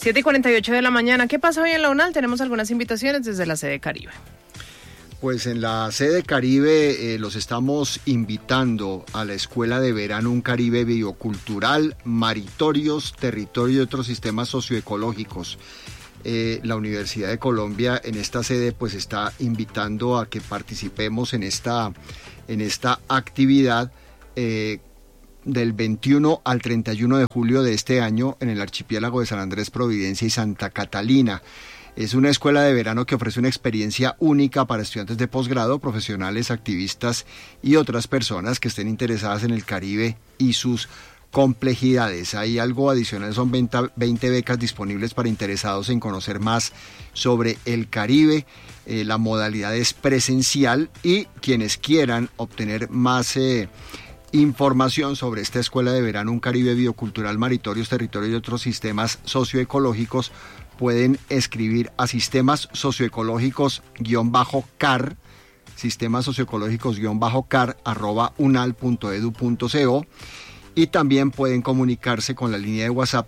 7:48 de la mañana. ¿Qué pasa hoy en la UNAL? Tenemos algunas invitaciones desde la sede Caribe. Pues en la sede Caribe los estamos invitando a la Escuela de Verano Un Caribe Biocultural, Maritorios, Territorio y otros sistemas socioecológicos. La Universidad de Colombia en esta sede pues está invitando a que participemos en esta actividad del 21 al 31 de julio de este año en el archipiélago de San Andrés, Providencia y Santa Catalina. Es una escuela de verano que ofrece una experiencia única para estudiantes de posgrado, profesionales, activistas y otras personas que estén interesadas en el Caribe y sus complejidades. Hay algo adicional, son 20 becas disponibles para interesados en conocer más sobre el Caribe. La modalidad es presencial y quienes quieran obtener más información sobre esta escuela de verano Un Caribe Biocultural, Maritorios, Territorio y otros sistemas socioecológicos pueden escribir a sistemas socioecológicos-car, @unal.edu.co, y también pueden comunicarse con la línea de WhatsApp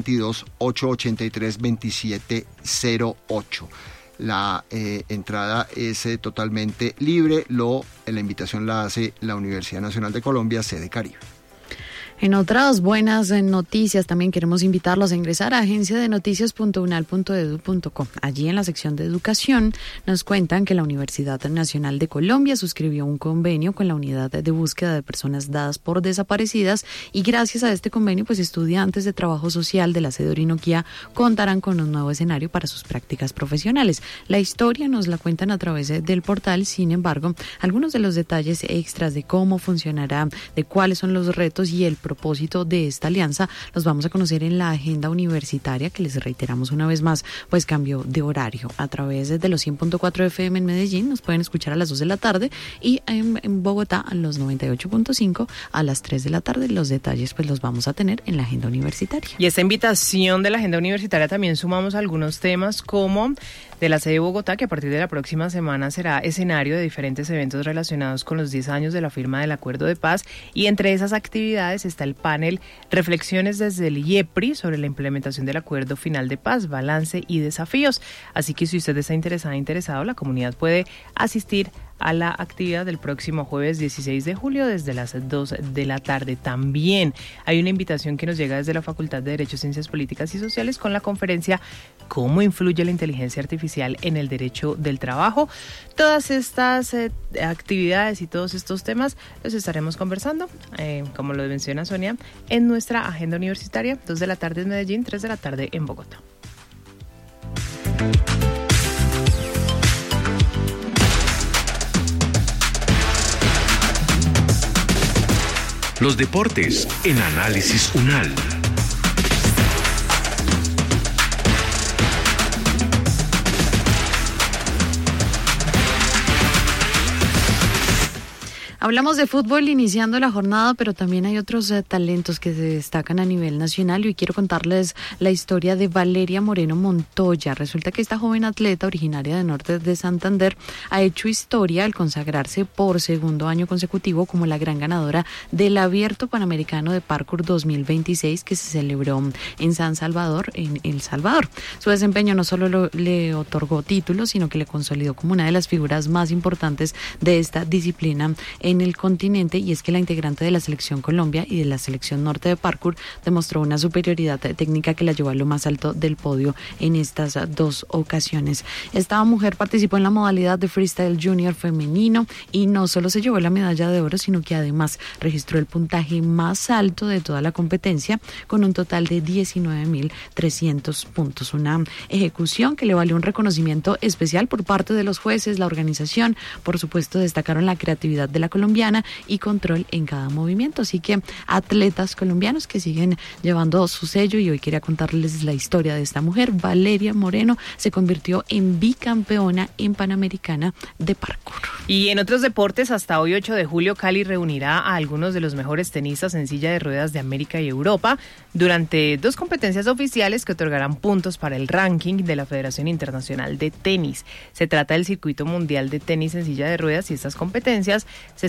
322-883-2708. La entrada es totalmente libre. La invitación la hace la Universidad Nacional de Colombia, sede Caribe. En otras buenas noticias, también queremos invitarlos a ingresar a agenciadenoticias.unal.edu.co. Allí en la sección de educación nos cuentan que la Universidad Nacional de Colombia suscribió un convenio con la Unidad de Búsqueda de Personas Dadas por Desaparecidas y gracias a este convenio, pues estudiantes de trabajo social de la sede Orinoquía contarán con un nuevo escenario para sus prácticas profesionales. La historia nos la cuentan a través del portal, sin embargo, algunos de los detalles extras de cómo funcionará, de cuáles son los retos y el propósito de esta alianza los vamos a conocer en la agenda universitaria, que les reiteramos una vez más, pues cambió de horario. A través de los 100.4 FM en Medellín nos pueden escuchar a las 2 de la tarde y en Bogotá a los 98.5 a las 3 de la tarde. Los detalles pues los vamos a tener en la agenda universitaria. Y esta invitación de la agenda universitaria también sumamos algunos temas como de la sede de Bogotá, que a partir de la próxima semana será escenario de diferentes eventos relacionados con los 10 años de la firma del Acuerdo de Paz, y entre esas actividades está el panel Reflexiones desde el IEPRI sobre la implementación del Acuerdo Final de Paz, Balance y Desafíos. Así que si usted está interesado, la comunidad puede asistir a la actividad del próximo jueves 16 de julio desde las 2 de la tarde. También hay una invitación que nos llega desde la Facultad de Derecho, Ciencias Políticas y Sociales con la conferencia ¿Cómo influye la inteligencia artificial en el derecho del trabajo? Todas estas actividades y todos estos temas los estaremos conversando, como lo menciona Sonia, en nuestra agenda universitaria, 2 de la tarde en Medellín, 3 de la tarde en Bogotá. Los deportes en Análisis UNAL. Hablamos de fútbol iniciando la jornada, pero también hay otros talentos que se destacan a nivel nacional y hoy quiero contarles la historia de Valeria Moreno Montoya. Resulta que esta joven atleta originaria de Norte de Santander ha hecho historia al consagrarse por segundo año consecutivo como la gran ganadora del Abierto Panamericano de Parkour 2026 que se celebró en San Salvador, en El Salvador. Su desempeño no solo le otorgó títulos, sino que le consolidó como una de las figuras más importantes de esta disciplina en el continente, y es que la integrante de la Selección Colombia y de la Selección Norte de Parkour demostró una superioridad técnica que la llevó a lo más alto del podio en estas dos ocasiones. Esta mujer participó en la modalidad de freestyle junior femenino y no solo se llevó la medalla de oro, sino que además registró el puntaje más alto de toda la competencia con un total de 19.300 puntos. Una ejecución que le valió un reconocimiento especial por parte de los jueces, la organización. Por supuesto, destacaron la creatividad de la colombiana y control en cada movimiento. Así que atletas colombianos que siguen llevando su sello, y hoy quería contarles la historia de esta mujer. Valeria Moreno se convirtió en bicampeona en Panamericana de Parkour. Y en otros deportes, hasta hoy 8 de julio, Cali reunirá a algunos de los mejores tenistas en silla de ruedas de América y Europa durante 2 competencias oficiales que otorgarán puntos para el ranking de la Federación Internacional de Tenis. Se trata del Circuito Mundial de Tenis en silla de ruedas y estas competencias se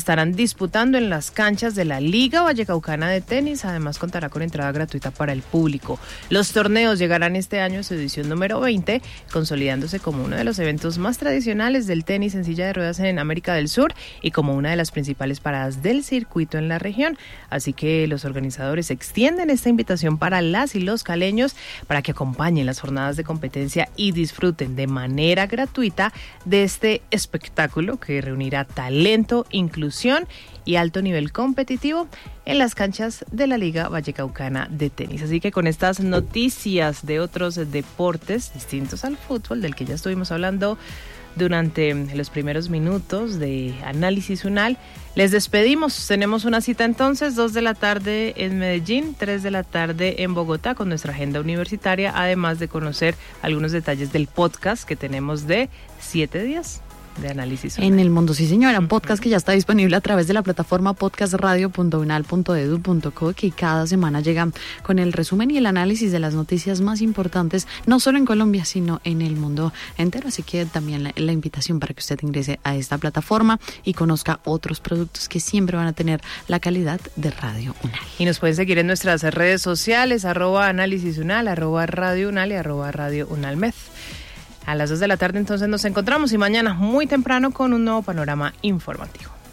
estarán disputando en las canchas de la Liga Vallecaucana de Tenis. Además, contará con entrada gratuita para el público. Los torneos llegarán este año a su edición número 20, consolidándose como uno de los eventos más tradicionales del tenis en silla de ruedas en América del Sur y como una de las principales paradas del circuito en la región. Así que los organizadores extienden esta invitación para las y los caleños para que acompañen las jornadas de competencia y disfruten de manera gratuita de este espectáculo que reunirá talento, inclusión y alto nivel competitivo en las canchas de la Liga Vallecaucana de Tenis. Así que con estas noticias de otros deportes distintos al fútbol, del que ya estuvimos hablando durante los primeros minutos de Análisis UNAL, les despedimos. Tenemos una cita entonces, 2 de la tarde en Medellín, 3 de la tarde en Bogotá con nuestra agenda universitaria, además de conocer algunos detalles del podcast que tenemos de 7 días de Análisis UNAL. En el mundo, sí señora, un podcast que ya está disponible a través de la plataforma podcastradio.unal.edu.co, que cada semana llega con el resumen y el análisis de las noticias más importantes, no solo en Colombia, sino en el mundo entero. Así que también la invitación para que usted ingrese a esta plataforma y conozca otros productos que siempre van a tener la calidad de Radio UNAL. Y nos pueden seguir en nuestras redes sociales, @análisis UNAL, @Radio UNAL y @Radio UNALmed. A las 2 de la tarde entonces nos encontramos y mañana muy temprano con un nuevo panorama informativo.